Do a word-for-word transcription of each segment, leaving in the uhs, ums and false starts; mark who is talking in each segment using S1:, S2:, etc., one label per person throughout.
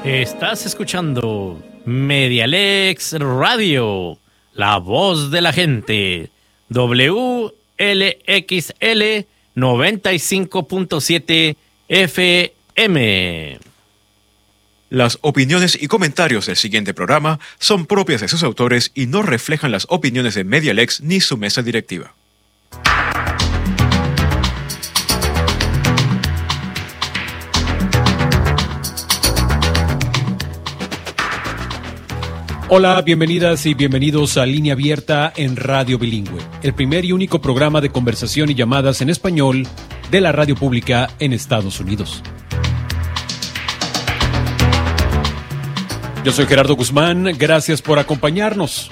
S1: Estás escuchando Medialex Radio, la voz de la gente, W L X L noventa y cinco punto siete F M.
S2: Las opiniones y comentarios del siguiente programa son propias de sus autores y no reflejan las opiniones de Medialex ni su mesa directiva.
S3: Hola, bienvenidas y bienvenidos a Línea Abierta en Radio Bilingüe, el primer y único programa de conversación y llamadas en español de la radio pública en Estados Unidos. Yo soy Gerardo Guzmán, gracias por acompañarnos.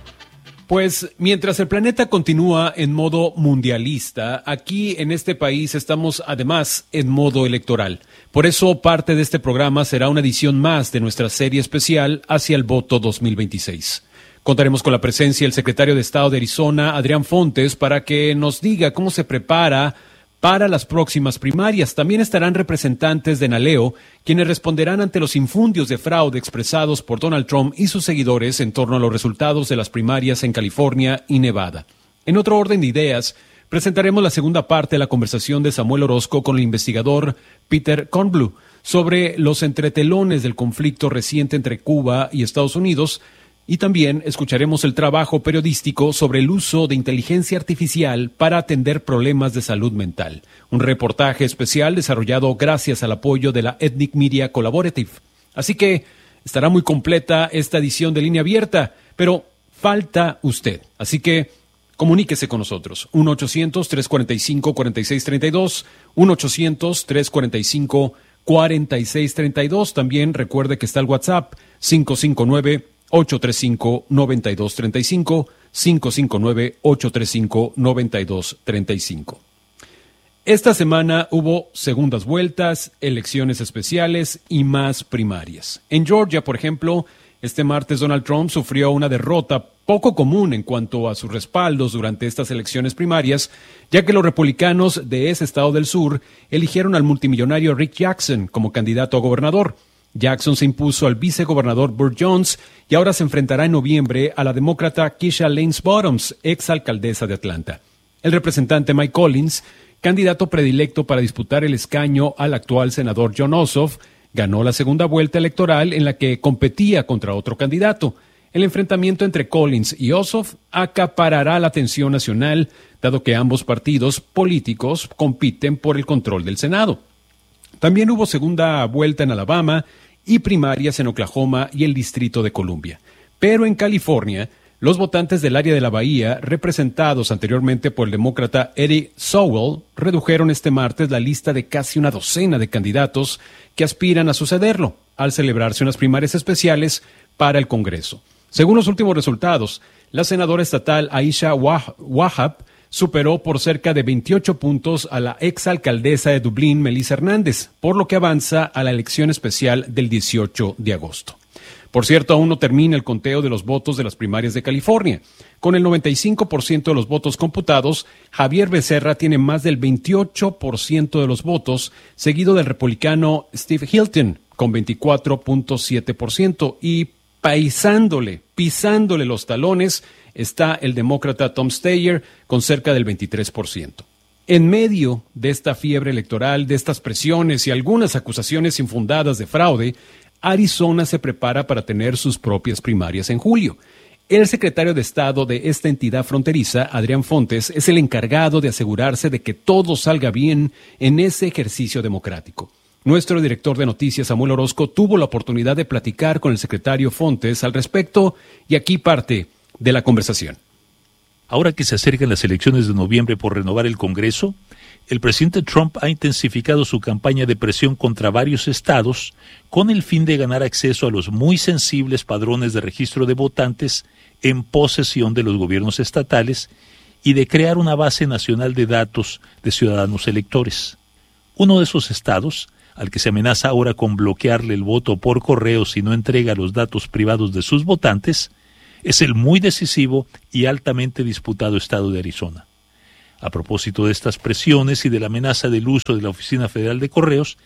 S3: Pues mientras el planeta continúa en modo mundialista, aquí en este país estamos además en modo electoral. Por eso parte de este programa será una edición más de nuestra serie especial hacia el voto dos mil veintiséis. Contaremos con la presencia del secretario de Estado de Arizona, Adrián Fontes, para que nos diga cómo se prepara para las próximas primarias. También estarán representantes de Naleo, quienes responderán ante los infundios de fraude expresados por Donald Trump y sus seguidores en torno a los resultados de las primarias en California y Nevada. En otro orden de ideas, presentaremos la segunda parte de la conversación de Samuel Orozco con el investigador Peter Kornbluh sobre los entretelones del conflicto reciente entre Cuba y Estados Unidos. Y también escucharemos el trabajo periodístico sobre el uso de inteligencia artificial para atender problemas de salud mental. Un reportaje especial desarrollado gracias al apoyo de la Ethnic Media Collaborative. Así que estará muy completa esta edición de Línea Abierta, pero falta usted. Así que comuníquese con nosotros. uno ochocientos, tres cuarenta y cinco, cuarenta y seis treinta y dos, uno ochocientos, tres cuarenta y cinco, cuarenta y seis treinta y dos. También recuerde que está el WhatsApp cinco cinco nueve, ocho tres cinco, nueve dos tres cinco, cinco cinco nueve, ocho tres cinco, nueve dos tres cinco. Esta semana hubo segundas vueltas, elecciones especiales y más primarias. En Georgia, por ejemplo, este martes Donald Trump sufrió una derrota poco común en cuanto a sus respaldos durante estas elecciones primarias, ya que los republicanos de ese estado del sur eligieron al multimillonario Rick Jackson como candidato a gobernador. Jackson se impuso al vicegobernador Burt Jones y ahora se enfrentará en noviembre a la demócrata Keisha Lance Bottoms, exalcaldesa de Atlanta. El representante Mike Collins, candidato predilecto para disputar el escaño al actual senador Jon Ossoff, ganó la segunda vuelta electoral en la que competía contra otro candidato. El enfrentamiento entre Collins y Ossoff acaparará la atención nacional, dado que ambos partidos políticos compiten por el control del Senado. También hubo segunda vuelta en Alabama y primarias en Oklahoma y el Distrito de Columbia. Pero en California, los votantes del área de la Bahía, representados anteriormente por el demócrata Eddie Sowell, redujeron este martes la lista de casi una docena de candidatos que aspiran a sucederlo, al celebrarse unas primarias especiales para el Congreso. Según los últimos resultados, la senadora estatal Aisha Wahab superó por cerca de veintiocho puntos a la exalcaldesa de Dublín, Melissa Hernández, por lo que avanza a la elección especial del dieciocho de agosto. Por cierto, aún no termina el conteo de los votos de las primarias de California. Con el noventa y cinco por ciento de los votos computados, Javier Becerra tiene más del veintiocho por ciento de los votos, seguido del republicano Steve Hilton, con veinticuatro punto siete por ciento, y paisándole, pisándole los talones, está el demócrata Tom Steyer con cerca del veintitrés por ciento. En medio de esta fiebre electoral, de estas presiones y algunas acusaciones infundadas de fraude, Arizona se prepara para tener sus propias primarias en julio. El secretario de Estado de esta entidad fronteriza, Adrián Fontes, es el encargado de asegurarse de que todo salga bien en ese ejercicio democrático. Nuestro director de noticias, Samuel Orozco, tuvo la oportunidad de platicar con el secretario Fontes al respecto y aquí parte de la conversación.
S4: Ahora que se acercan las elecciones de noviembre por renovar el Congreso, el presidente Trump ha intensificado su campaña de presión contra varios estados con el fin de ganar acceso a los muy sensibles padrones de registro de votantes en posesión de los gobiernos estatales y de crear una base nacional de datos de ciudadanos electores. Uno de esos estados, al que se amenaza ahora con bloquearle el voto por correo si no entrega los datos privados de sus votantes, es el muy decisivo y altamente disputado estado de Arizona. A propósito de estas presiones y de la amenaza del uso de la Oficina Federal de Correos,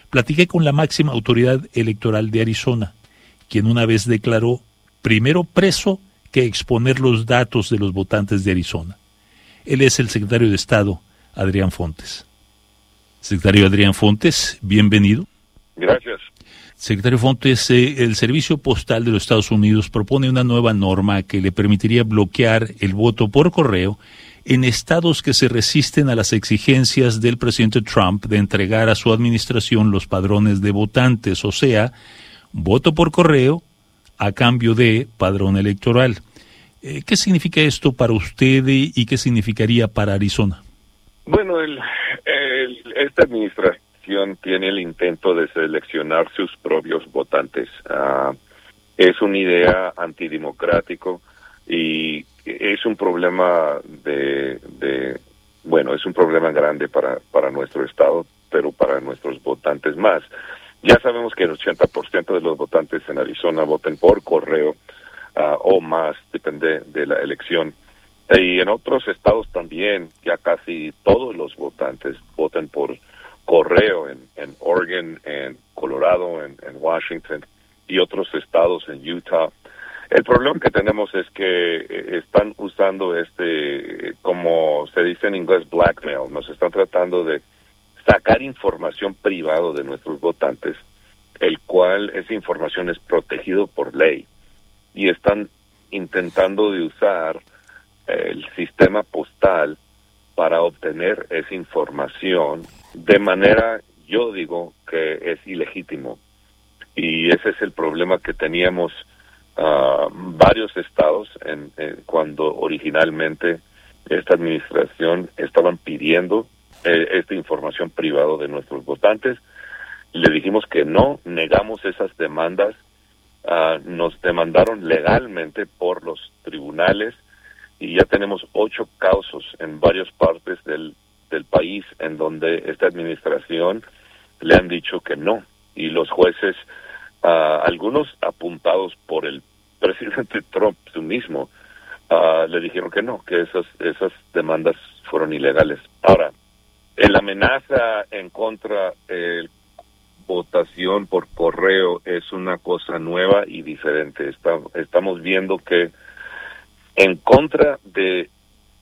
S4: Platiqué con la máxima autoridad electoral de Arizona, quien una vez declaró primero preso que exponer los datos de los votantes de Arizona. Él es el secretario de Estado, Adrián Fontes. Secretario Adrián Fontes, bienvenido.
S5: Gracias.
S4: Secretario Fontes, eh, el Servicio Postal de los Estados Unidos propone una nueva norma que le permitiría bloquear el voto por correo en estados que se resisten a las exigencias del presidente Trump de entregar a su administración los padrones de votantes, o sea, voto por correo a cambio de padrón electoral. Eh, ¿Qué significa esto para usted y qué significaría para Arizona?
S5: Bueno, el, el, esta administración tiene el intento de seleccionar sus propios votantes. Uh, es una idea antidemocrático y es un problema de, de, bueno, es un problema grande para, para nuestro estado, pero para nuestros votantes más. Ya sabemos que el ochenta por ciento de los votantes en Arizona votan por correo uh, o más, depende de la elección. Y en otros estados también, ya casi todos los votantes votan por correo, en, en Oregon, en Colorado, en, en Washington y otros estados en Utah. El problema que tenemos es que están usando este, como se dice en inglés, blackmail. Nos están tratando de sacar información privada de nuestros votantes, el cual esa información es protegido por ley. Y están intentando de usar el sistema postal para obtener esa información de manera, yo digo, que es ilegítimo. Y ese es el problema que teníamos uh, varios estados en, en cuando originalmente esta administración estaban pidiendo eh, esta información privada de nuestros votantes. Le dijimos que no, negamos esas demandas, uh, nos demandaron legalmente por los tribunales y ya tenemos ocho casos en varias partes del, del país en donde esta administración le han dicho que no. Y los jueces, uh, algunos apuntados por el presidente Trump su mismo, uh, le dijeron que no, que esas, esas demandas fueron ilegales. Ahora, la amenaza en contra de eh, votación por correo es una cosa nueva y diferente. Está, estamos viendo que en contra de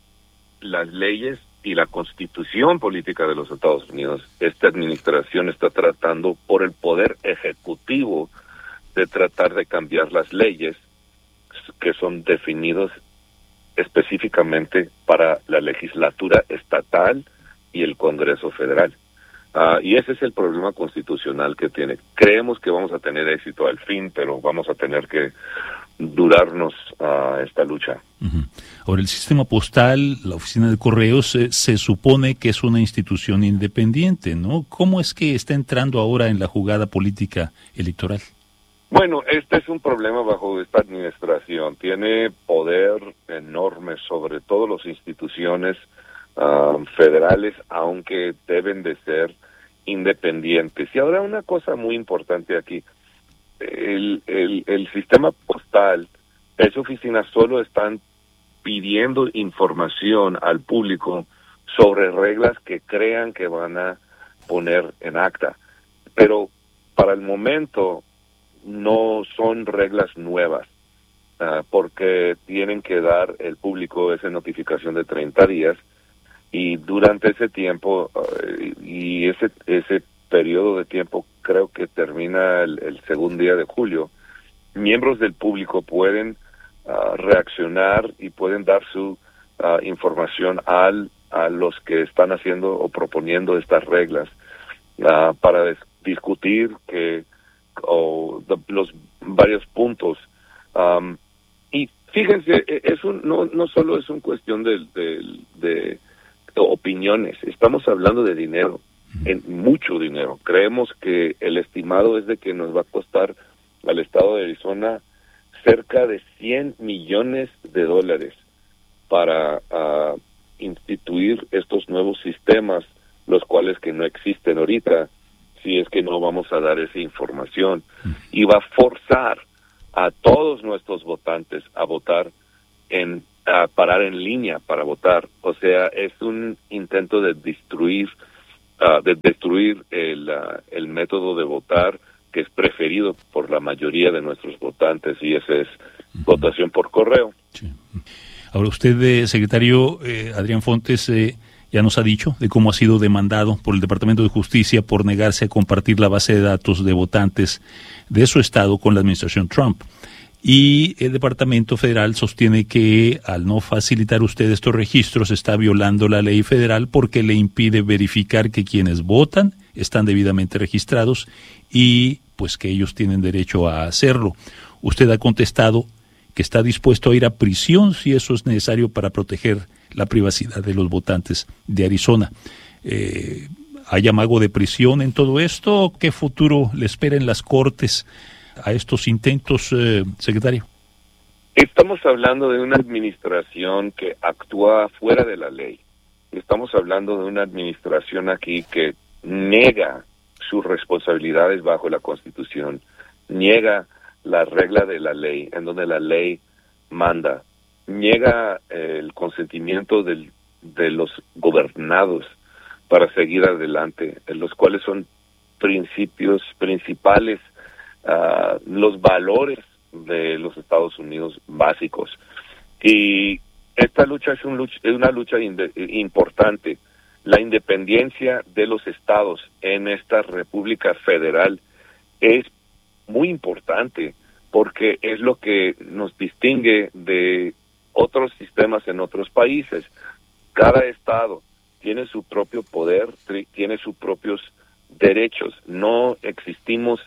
S5: las leyes y la constitución política de los Estados Unidos, esta administración está tratando por el poder ejecutivo de tratar de cambiar las leyes que son definidas específicamente para la legislatura estatal y el Congreso Federal. Uh, y ese es el problema constitucional que tiene. Creemos que vamos a tener éxito al fin, pero vamos a tener que durarnos a uh, esta lucha.
S4: Uh-huh. Ahora, el sistema postal, la oficina de correos, eh, se supone que es una institución independiente, ¿no? ¿Cómo es que está entrando ahora en la jugada política electoral?
S5: Bueno, este es un problema bajo esta administración. Tiene poder enorme sobre todas las instituciones uh, federales, aunque deben de ser independientes. Y ahora una cosa muy importante aquí. El, el, el sistema postal, esa oficina solo están pidiendo información al público sobre reglas que crean que van a poner en acta. Pero para el momento no son reglas nuevas, uh, porque tienen que dar el público esa notificación de treinta días y durante ese tiempo uh, y ese ese periodo de tiempo creo que termina el, el segundo día de julio, miembros del público pueden uh, reaccionar y pueden dar su uh, información al a los que están haciendo o proponiendo estas reglas uh, para des- discutir que o de, los varios puntos. Um, y fíjense, es un, no no solo es una cuestión de, de, de opiniones, estamos hablando de dinero, en mucho dinero. Creemos que el estimado es de que nos va a costar al estado de Arizona cerca de cien millones de dólares para uh, instituir estos nuevos sistemas, los cuales que no existen ahorita, si es que no vamos a dar esa información, y va a forzar a todos nuestros votantes a votar en a parar en línea para votar. O sea, es un intento de destruir uh, de destruir el, uh, el método de votar que es preferido por la mayoría de nuestros votantes, y ese es uh-huh. votación por correo.
S4: Sí. Ahora usted, eh, secretario eh, Adrián Fontes, eh, ya nos ha dicho de cómo ha sido demandado por el Departamento de Justicia por negarse a compartir la base de datos de votantes de su estado con la administración Trump. Y el Departamento Federal sostiene que al no facilitar usted estos registros está violando la ley federal porque le impide verificar que quienes votan están debidamente registrados y pues que ellos tienen derecho a hacerlo. Usted ha contestado que está dispuesto a ir a prisión si eso es necesario para proteger la privacidad de los votantes de Arizona. Eh, ¿Hay amago de prisión en todo esto? ¿Qué futuro le espera en las cortes a estos intentos, eh, secretario?
S5: Estamos hablando de una administración que actúa fuera de la ley. Estamos hablando de una administración aquí que niega sus responsabilidades bajo la Constitución, niega la regla de la ley, en donde la ley manda, niega eh, el consentimiento del, de los gobernados para seguir adelante, en los cuales son principios principales, uh, los valores de los Estados Unidos básicos. Y esta lucha es, un lucha, es una lucha inde, importante. La independencia de los estados en esta República Federal es muy importante porque es lo que nos distingue de otros sistemas en otros países. Cada estado tiene su propio poder, tiene sus propios derechos. No existimos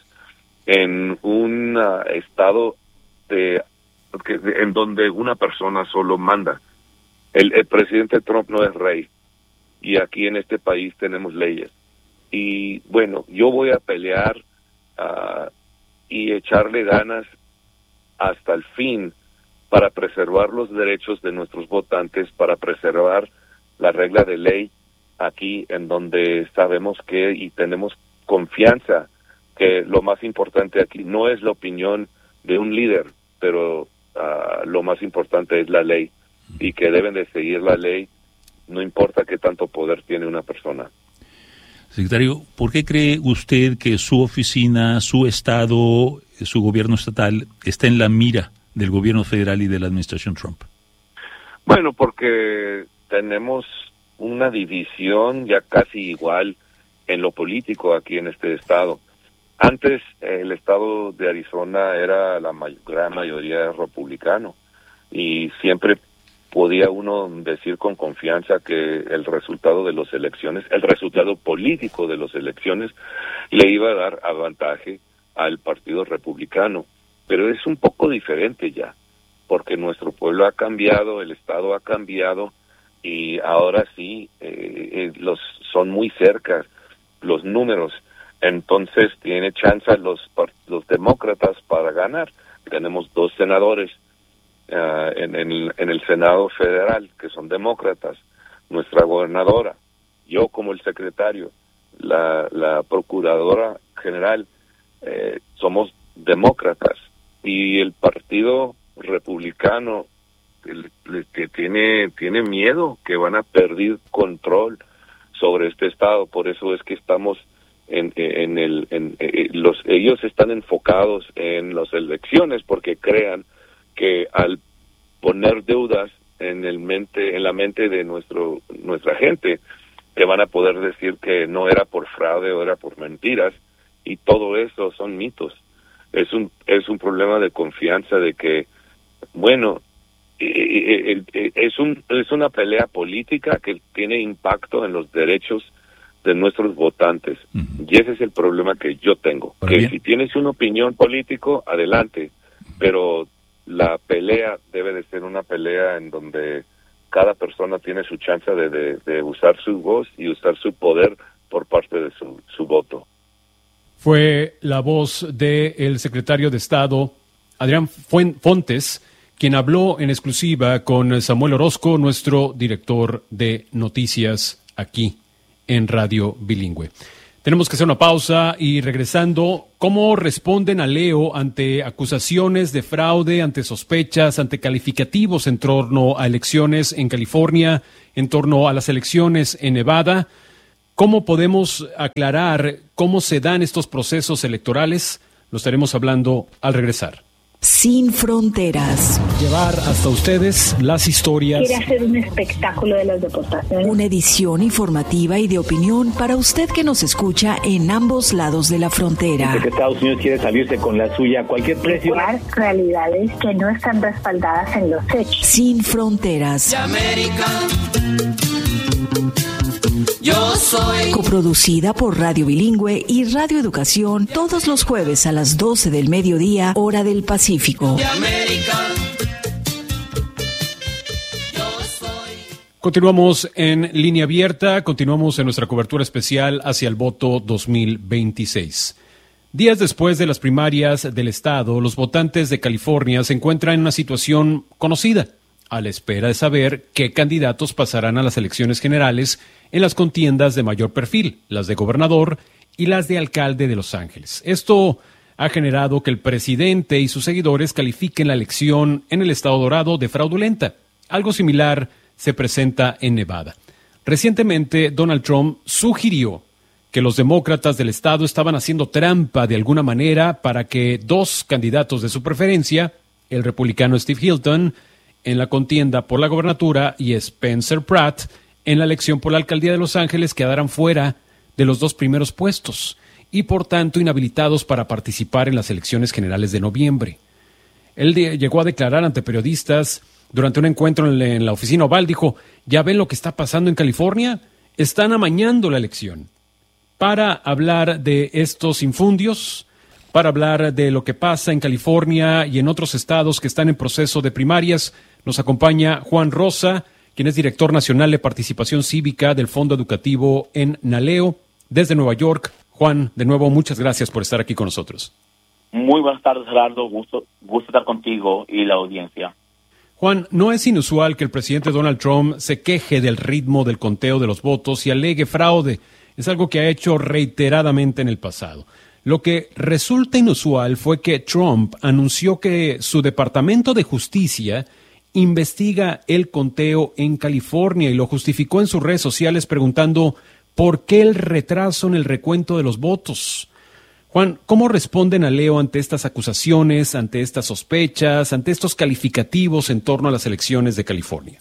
S5: en un uh, estado de, de, en donde una persona solo manda. El, el presidente Trump no es rey y aquí en este país tenemos leyes. Y bueno, yo voy a pelear uh, y echarle ganas hasta el fin para preservar los derechos de nuestros votantes, para preservar la regla de ley aquí en donde sabemos que y tenemos confianza que lo más importante aquí no es la opinión de un líder, pero uh, lo más importante es la ley y que deben de seguir la ley, no importa qué tanto poder tiene una persona.
S4: Secretario, ¿por qué cree usted que su oficina, su estado, su gobierno estatal está en la mira del gobierno federal y de la administración Trump?
S5: Bueno, porque tenemos una división ya casi igual en lo político aquí en este estado. Antes eh, el estado de Arizona era la may- gran mayoría republicano y siempre podía uno decir con confianza que el resultado de las elecciones, el resultado político de las elecciones le iba a dar avantaje al partido republicano. Pero es un poco diferente ya, porque nuestro pueblo ha cambiado, el estado ha cambiado y ahora sí eh, eh, los son muy cerca los números. Entonces tiene chance los los demócratas para ganar. Tenemos dos senadores uh, en, en, el, en el Senado federal que son demócratas, nuestra gobernadora, yo como el secretario, la, la procuradora general, eh, somos demócratas y el partido republicano que tiene tiene miedo que van a perder control sobre este estado. Por eso es que estamos en, en el en, en los ellos están enfocados en las elecciones porque crean que al poner deudas en el mente en la mente de nuestro nuestra gente que van a poder decir que no era por fraude o era por mentiras, y todo eso son mitos. Es un es un problema de confianza de que bueno eh, eh, es un es una pelea política que tiene impacto en los derechos de nuestros votantes. Uh-huh. Y ese es el problema que yo tengo. Pero que bien, si tienes una opinión político, adelante, pero la pelea debe de ser una pelea en donde cada persona tiene su chance de, de, de usar su voz y usar su poder por parte de su, su voto.
S3: Fue la voz del secretario de Estado, Adrián Fontes, quien habló en exclusiva con Samuel Orozco, nuestro director de noticias aquí en Radio Bilingüe. Tenemos que hacer una pausa y regresando, ¿cómo responden a Leo ante acusaciones de fraude, ante sospechas, ante calificativos en torno a elecciones en California, en torno a las elecciones en Nevada? ¿Cómo podemos aclarar cómo se dan estos procesos electorales? Lo estaremos hablando al regresar.
S6: Sin fronteras.
S3: Llevar hasta ustedes las historias.
S7: Quiere hacer un espectáculo de las deportaciones.
S6: Una edición informativa y de opinión para usted que nos escucha en ambos lados de la frontera.
S8: Porque Estados Unidos quiere salirse con la suya a cualquier precio.
S7: Crear realidades que no están respaldadas en los hechos.
S6: Sin fronteras.
S9: De América, yo soy.
S6: Coproducida por Radio Bilingüe y Radio Educación todos los jueves a las doce del mediodía, hora del Pacífico.
S9: De América, yo soy.
S3: Continuamos en línea abierta, continuamos en nuestra cobertura especial hacia el voto dos mil veintiséis. Días después de las primarias del estado, los votantes de California se encuentran en una situación conocida, a la espera de saber qué candidatos pasarán a las elecciones generales en las contiendas de mayor perfil, las de gobernador y las de alcalde de Los Ángeles. Esto ha generado que el presidente y sus seguidores califiquen la elección en el estado dorado de fraudulenta. Algo similar se presenta en Nevada. Recientemente, Donald Trump sugirió que los demócratas del estado estaban haciendo trampa de alguna manera para que dos candidatos de su preferencia, el republicano Steve Hilton, en la contienda por la gobernatura, y Spencer Pratt, en la elección por la alcaldía de Los Ángeles, quedaran fuera de los dos primeros puestos y, por tanto, inhabilitados para participar en las elecciones generales de noviembre. Él de- llegó a declarar ante periodistas durante un encuentro en la, en la oficina Oval, dijo, ¿ya ven lo que está pasando en California? Están amañando la elección. Para hablar de estos infundios, para hablar de lo que pasa en California y en otros estados que están en proceso de primarias, nos acompaña Juan Rosa, quien es director nacional de participación cívica del Fondo Educativo en Naleo, desde Nueva York. Juan, de nuevo, muchas gracias por estar aquí con nosotros.
S10: Muy buenas tardes, Gerardo. Gusto, gusto estar contigo y la audiencia.
S3: Juan, no es inusual que el presidente Donald Trump se queje del ritmo del conteo de los votos y alegue fraude. Es algo que ha hecho reiteradamente en el pasado. Lo que resulta inusual fue que Trump anunció que su Departamento de Justicia investiga el conteo en California y lo justificó en sus redes sociales preguntando ¿por qué el retraso en el recuento de los votos? Juan, ¿cómo responden a Leo ante estas acusaciones, ante estas sospechas, ante estos calificativos en torno a las elecciones de California?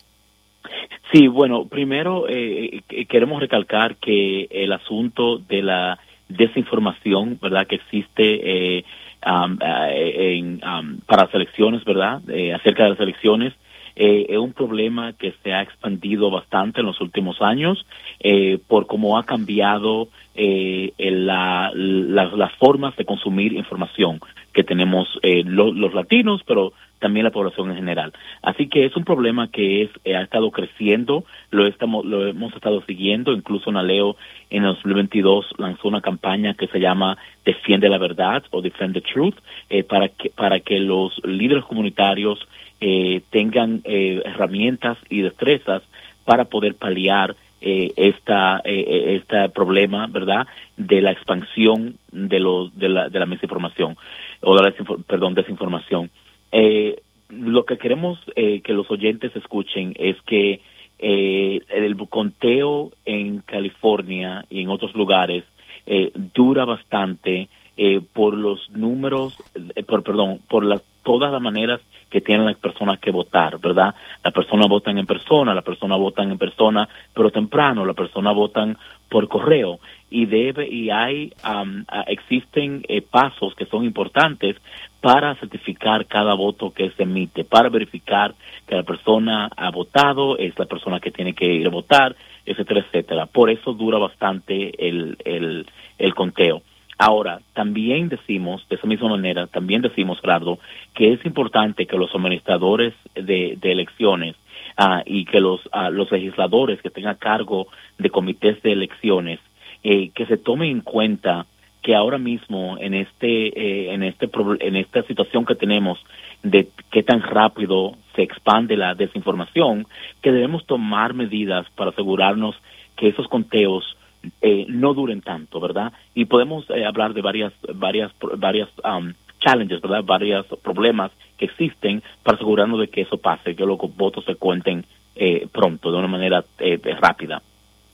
S10: Sí, bueno, primero eh, queremos recalcar que el asunto de la desinformación, ¿verdad?, que existe eh, um, eh, en, um, para las elecciones, ¿verdad?, eh, acerca de las elecciones, eh, es un problema que se ha expandido bastante en los últimos años eh, por cómo ha cambiado eh, la, la, las formas de consumir información que tenemos eh, lo, los latinos, pero también la población en general. Así que es un problema que es eh, ha estado creciendo, lo estamos lo hemos estado siguiendo, incluso Naleo en el dos mil veintidós lanzó una campaña que se llama Defiende la Verdad o Defend the Truth, eh, para que para que los líderes comunitarios eh, tengan eh, herramientas y destrezas para poder paliar eh, esta eh, este problema, ¿verdad?, de la expansión de los de la de la misinformación o de la desinfor- perdón, desinformación. Eh, lo que queremos eh, que los oyentes escuchen es que eh, el conteo en California y en otros lugares eh, dura bastante eh, por los números, eh, por perdón, por las todas las maneras que tienen las personas que votar, ¿verdad? Las personas votan en persona, las personas votan en persona, pero temprano, las personas votan por correo y debe y hay um, existen eh, pasos que son importantes para certificar cada voto que se emite, para verificar que la persona ha votado, es la persona que tiene que ir a votar, etcétera, etcétera. Por eso dura bastante el el, el conteo. Ahora, también decimos, de esa misma manera, también decimos, Gerardo, que es importante que los administradores de, de elecciones uh, y que los uh, los legisladores que tengan cargo de comités de elecciones, eh, que se tomen en cuenta que ahora mismo en este eh, en este en esta situación que tenemos de qué tan rápido se expande la desinformación, que debemos tomar medidas para asegurarnos que esos conteos Eh, no duren tanto, ¿verdad? Y podemos eh, hablar de varias, varias, varias um, challenges, ¿verdad? Varios problemas que existen para asegurarnos de que eso pase, que los votos se cuenten eh, pronto, de una manera eh, rápida.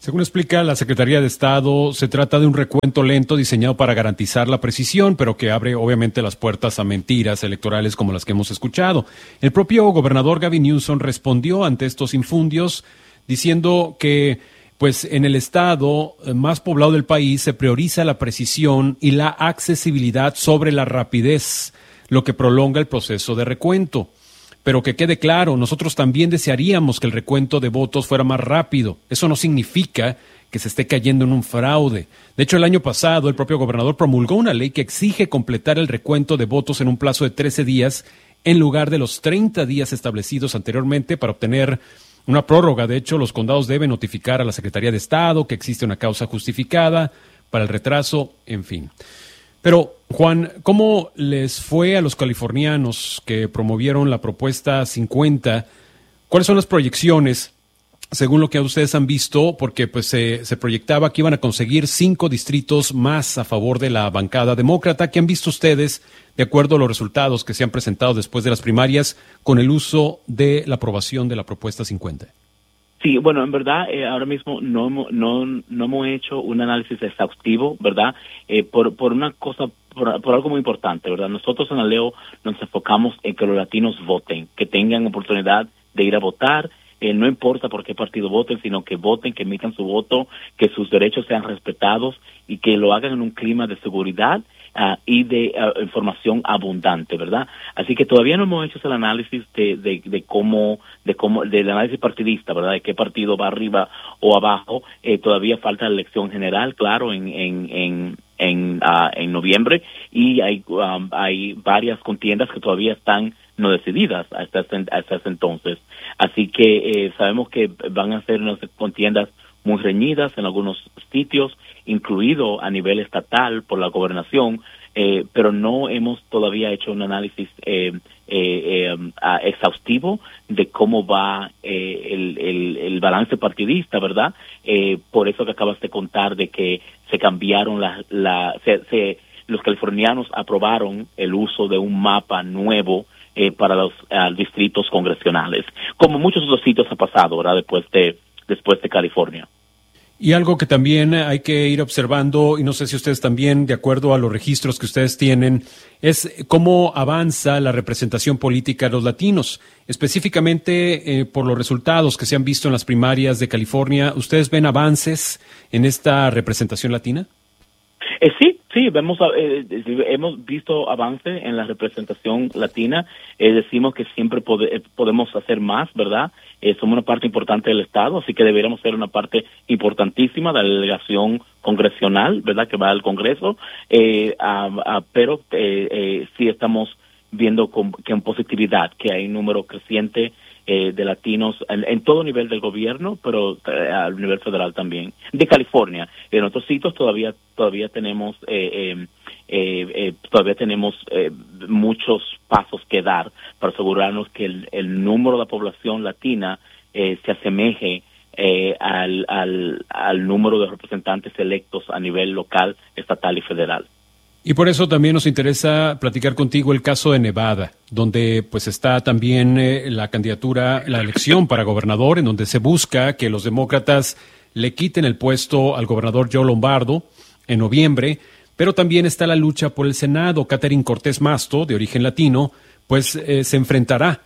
S3: Según explica la Secretaría de Estado, se trata de un recuento lento diseñado para garantizar la precisión, pero que abre obviamente las puertas a mentiras electorales como las que hemos escuchado. El propio gobernador Gavin Newsom respondió ante estos infundios diciendo que pues en el estado más poblado del país se prioriza la precisión y la accesibilidad sobre la rapidez, lo que prolonga el proceso de recuento. Pero que quede claro, nosotros también desearíamos que el recuento de votos fuera más rápido. Eso no significa que se esté cayendo en un fraude. De hecho, el año pasado, el propio gobernador promulgó una ley que exige completar el recuento de votos en un plazo de trece días en lugar de los treinta días establecidos anteriormente para obtener una prórroga. De hecho, los condados deben notificar a la Secretaría de Estado que existe una causa justificada para el retraso, en fin. Pero, Juan, ¿cómo les fue a los californianos que promovieron la propuesta cincuenta? ¿Cuáles son las proyecciones, según lo que ustedes han visto? Porque pues se, se proyectaba que iban a conseguir cinco distritos más a favor de la bancada demócrata. ¿Qué han visto ustedes, de acuerdo a los resultados que se han presentado después de las primarias, con el uso de la aprobación de la propuesta cincuenta?
S10: Sí, bueno, en verdad, eh, ahora mismo no, hemos- no, no hemos hecho un análisis exhaustivo, ¿verdad? Eh, por, por una cosa, por, por algo muy importante, ¿verdad? Nosotros en Aleo nos enfocamos en que los latinos voten, que tengan oportunidad de ir a votar, eh, no importa por qué partido voten, sino que voten, que emitan su voto, que sus derechos sean respetados y que lo hagan en un clima de seguridad uh, y de uh, información abundante, ¿verdad? Así que todavía no hemos hecho el análisis de, de, de cómo, de cómo, del análisis partidista, ¿verdad? De qué partido va arriba o abajo. Eh, todavía falta la elección general, claro, en, en, en en uh, en noviembre, y hay um, hay varias contiendas que todavía están no decididas hasta ese, hasta ese entonces. Así que eh, sabemos que van a ser unas contiendas muy reñidas en algunos sitios, incluido a nivel estatal por la gobernación, eh, pero no hemos todavía hecho un análisis eh, eh, eh, ah, exhaustivo de cómo va eh, el, el, el balance partidista, ¿verdad? Eh, por eso que acabas de contar de que se cambiaron la, la se, se, los californianos aprobaron el uso de un mapa nuevo eh, para los uh, distritos congresionales, como muchos otros sitios ha pasado, ¿verdad? Después de después de California.
S3: Y algo que también hay que ir observando, y no sé si ustedes también, de acuerdo a los registros que ustedes tienen, es cómo avanza la representación política de los latinos. Específicamente eh, por los resultados que se han visto en las primarias de California, ¿ustedes ven avances en esta representación latina?
S10: Eh, sí, sí, vemos, eh, hemos visto avance en la representación latina. Eh, decimos que siempre pode, podemos hacer más, ¿verdad? Eh, somos una parte importante del Estado, así que deberíamos ser una parte importantísima de la delegación congresional, ¿verdad? Que va al Congreso, eh, a, a, pero eh, eh, sí estamos viendo con, que en positividad, que hay un número creciente eh, de latinos en, en todo nivel del gobierno, pero eh, al nivel federal también, de California. En otros sitios todavía todavía tenemos eh, eh, eh, eh, todavía tenemos eh, muchos pasos que dar para asegurarnos que el, el número de la población latina eh, se asemeje eh, al, al, al número de representantes electos a nivel local, estatal y federal.
S3: Y por eso también nos interesa platicar contigo el caso de Nevada, donde pues está también eh, la candidatura, la elección para gobernador, en donde se busca que los demócratas le quiten el puesto al gobernador Joe Lombardo en noviembre, pero también está la lucha por el Senado. Catherine Cortés Masto, de origen latino, pues eh, se enfrentará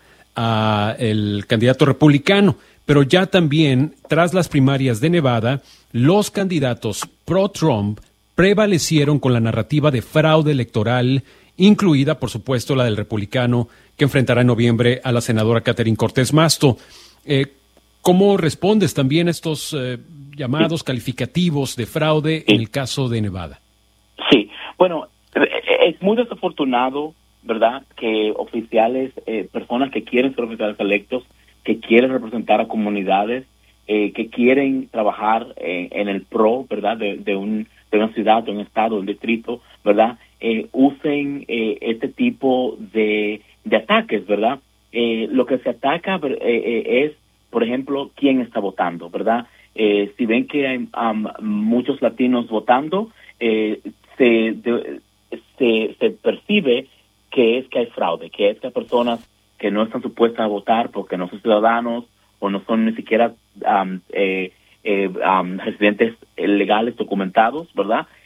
S3: a el candidato republicano, pero ya también, tras las primarias de Nevada, los candidatos pro-Trump prevalecieron con la narrativa de fraude electoral, incluida, por supuesto, la del republicano que enfrentará en noviembre a la senadora Catherine Cortés Masto. Eh, ¿Cómo respondes también a estos eh, llamados calificativos de fraude en el caso de Nevada?
S10: Sí, bueno, es muy desafortunado, ¿verdad?, que oficiales, eh, personas que quieren ser oficiales electos, que quieren representar a comunidades, eh, que quieren trabajar eh, en el pro, ¿verdad?, de, de un de una ciudad, de un estado, de un distrito, ¿verdad?, eh, usen eh, este tipo de, de ataques, ¿verdad? Eh, lo que se ataca eh, eh, es, por ejemplo, quién está votando, ¿verdad? Eh, si ven que hay um, muchos latinos votando, eh, se, de, se, se percibe que es que hay fraude, que es que hay personas que no están supuestas a votar porque no son ciudadanos o no son ni siquiera um, eh, eh, um, residentes legales documentados, ¿verdad?